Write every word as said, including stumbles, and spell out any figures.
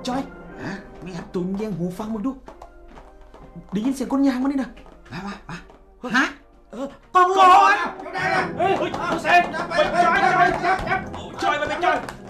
จอยฮะมีครับตุนแยงหูฟังมึงดูได้ยินเสียงคนยางมานี่นะมามามาฮะเออกองร้อนเฮ้ยเฮ้ยเซนไปจอยจอยจอยจอยไปไปจอย